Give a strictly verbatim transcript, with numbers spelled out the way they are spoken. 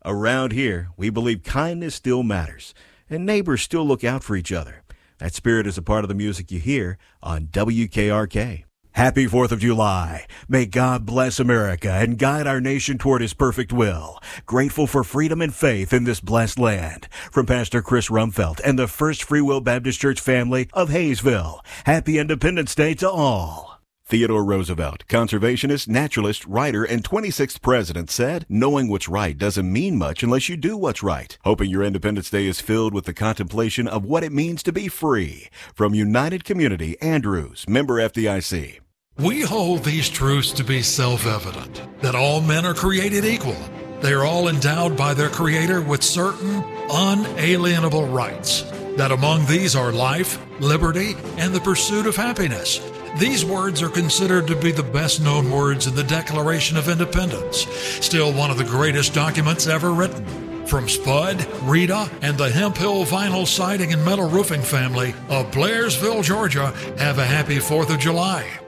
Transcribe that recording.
Around here, we believe kindness still matters, and neighbors still look out for each other. That spirit is a part of the music you hear on W K R K. Happy fourth of July. May God bless America and guide our nation toward his perfect will. Grateful for freedom and faith in this blessed land. From Pastor Chris Rumfeld and the First Free Will Baptist Church family of Hayesville. Happy Independence Day to all. Theodore Roosevelt, conservationist, naturalist, writer, and twenty-sixth president, said, "Knowing what's right doesn't mean much unless you do what's right." Hoping your Independence Day is filled with the contemplation of what it means to be free. From United Community, Andrews, member F D I C. We hold these truths to be self-evident, that all men are created equal. They are all endowed by their Creator with certain unalienable rights, that among these are life, liberty, and the pursuit of happiness. These words are considered to be the best-known words in the Declaration of Independence, still one of the greatest documents ever written. From Spud, Rita, and the Hemp Hill Vinyl Siding and Metal Roofing family of Blairsville, Georgia, have a happy fourth of July.